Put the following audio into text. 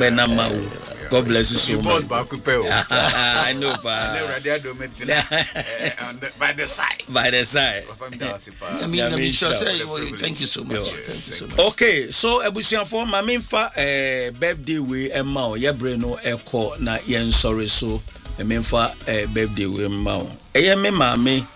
Benama. God bless you so much. I know, by the side. Thank you so much. Okay, so ebusian for mamimfa birthday we emma o ye bre no eko na yen sorry so emimfa birthday we emma o eye me mame